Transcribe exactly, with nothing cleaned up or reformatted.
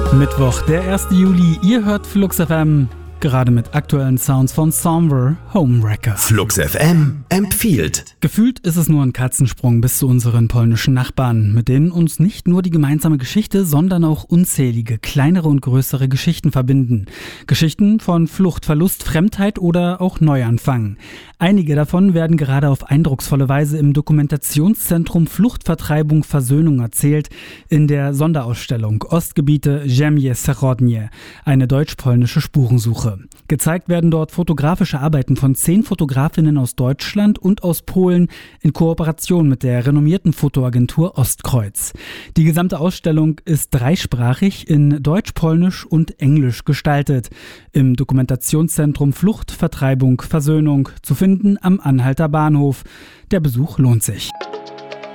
Mittwoch, der erste Juli. Ihr hört Flux F M, gerade mit aktuellen Sounds von Somber Homewrecker. Flux F M empfiehlt. Gefühlt ist es nur ein Katzensprung bis zu unseren polnischen Nachbarn, mit denen uns nicht nur die gemeinsame Geschichte, sondern auch unzählige kleinere und größere Geschichten verbinden. Geschichten von Flucht, Verlust, Fremdheit oder auch Neuanfang. Einige davon werden gerade auf eindrucksvolle Weise im Dokumentationszentrum Fluchtvertreibung Versöhnung erzählt, in der Sonderausstellung Ostgebiete Ziemie Zachodnie, eine deutsch-polnische Spurensuche. Gezeigt werden dort fotografische Arbeiten von zehn Fotografinnen aus Deutschland und aus Polen in Kooperation mit der renommierten Fotoagentur Ostkreuz. Die gesamte Ausstellung ist dreisprachig in Deutsch, Polnisch und Englisch gestaltet. Im Dokumentationszentrum Flucht, Vertreibung, Versöhnung zu finden am Anhalter Bahnhof. Der Besuch lohnt sich.